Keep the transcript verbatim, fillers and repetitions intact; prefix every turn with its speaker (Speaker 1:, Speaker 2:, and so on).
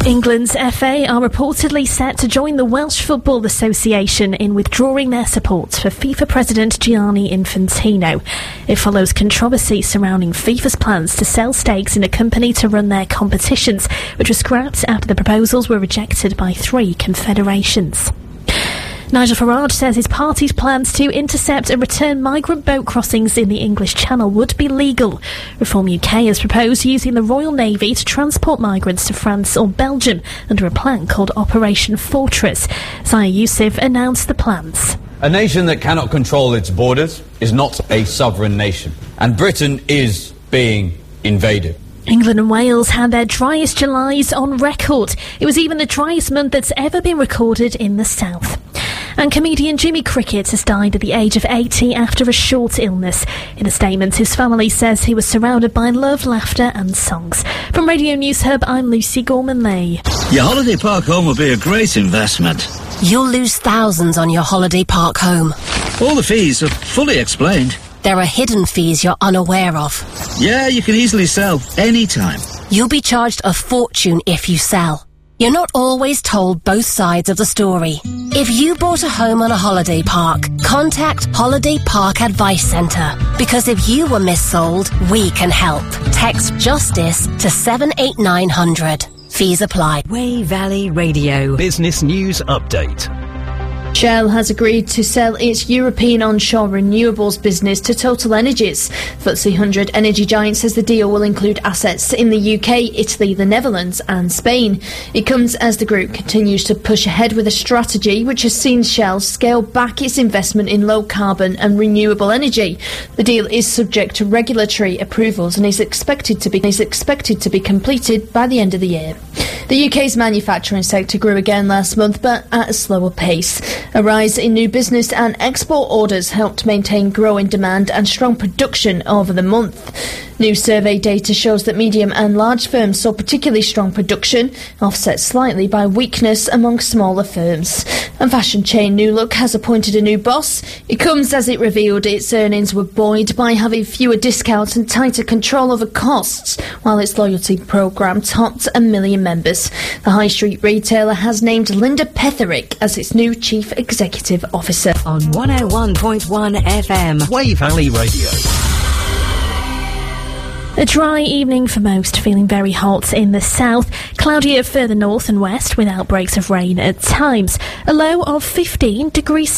Speaker 1: England's F A are reportedly set to join the Welsh Football Association in withdrawing their support for FIFA President Gianni Infantino. It follows controversy surrounding FIFA's plans to sell stakes in a company to run their competitions, which was scrapped after the proposals were rejected by three confederations. Nigel Farage says his party's plans to intercept and return migrant boat crossings in the English Channel would be legal. Reform U K has proposed using the Royal Navy to transport migrants to France or Belgium under a plan called Operation Fortress. Zaya Youssef announced the plans.
Speaker 2: A nation that cannot control its borders is not a sovereign nation, and Britain is being invaded.
Speaker 1: England and Wales had their driest Julys on record. It was even the driest month that's ever been recorded in the south. And comedian Jimmy Cricket has died at the age of eighty after a short illness. In a statement, his family says he was surrounded by love, laughter and songs. From Radio News Hub, I'm Lucy Gorman-Leigh.
Speaker 3: Your holiday park home will be a great investment.
Speaker 4: You'll lose thousands on your holiday park home.
Speaker 3: All the fees are fully explained.
Speaker 4: There are hidden fees you're unaware of.
Speaker 3: Yeah, you can easily sell anytime.
Speaker 4: You'll be charged a fortune if you sell. You're not always told both sides of the story. If you bought a home on a holiday park, contact Holiday Park Advice Centre. Because if you were missold, we can help. Text JUSTICE to seven eight nine hundred. Fees apply.
Speaker 5: Wey Valley Radio.
Speaker 6: Business News Update.
Speaker 7: Shell has agreed to sell its European onshore renewables business to Total Energies. F T S E one hundred energy giant says the deal will include assets in the U K, Italy, the Netherlands and Spain. It comes as the group continues to push ahead with a strategy which has seen Shell scale back its investment in low-carbon and renewable energy. The deal is subject to regulatory approvals and is expected to be, is expected to be completed by the end of the year. The U K's manufacturing sector grew again last month, but at a slower pace. A rise in new business and export orders helped maintain growing demand and strong production over the month. New survey data shows that medium and large firms saw particularly strong production, offset slightly by weakness among smaller firms. And fashion chain New Look has appointed a new boss. It comes as it revealed its earnings were buoyed by having fewer discounts and tighter control over costs, while its loyalty programme topped a million members. The high street retailer has named Linda Petherick as its new chief executive officer.
Speaker 5: On one oh one point one F M.
Speaker 6: Wey Valley Radio.
Speaker 1: A dry evening for most, feeling very hot in the south. Cloudier further north and west with outbreaks of rain at times. A low of fifteen degrees